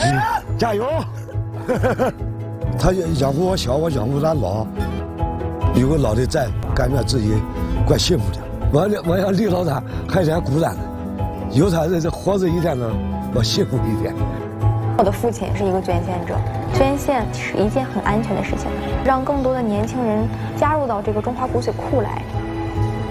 加油！他养活我小，我养活他老，有个老的在，感觉自己怪幸福的。我要离了他，还是孤单的，有他这活着一天呢，我幸福一天。 我的父亲也是一个捐献者，捐献是一件很安全的事情，让更多的年轻人加入到这个中华骨髓库来。